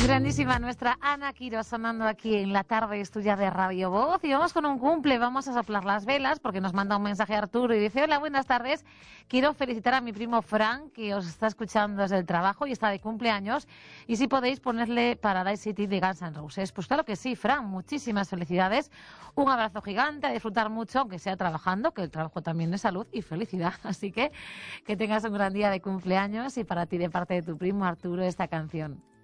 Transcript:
Grandísima nuestra Ana Quiro sonando aquí en la tarde estudia de Radio Voz. Y vamos con un cumple, vamos a soplar las velas porque nos manda un mensaje Arturo y dice: hola, buenas tardes, quiero felicitar a mi primo Fran, que os está escuchando desde el trabajo y está de cumpleaños, y si podéis ponerle Paradise City de Guns N' Roses. Pues claro que sí, Fran, muchísimas felicidades, un abrazo gigante, a disfrutar mucho, aunque sea trabajando, que el trabajo también es salud y felicidad. Así que tengas un gran día de cumpleaños, y para ti, de parte de tu primo Arturo, esta canción.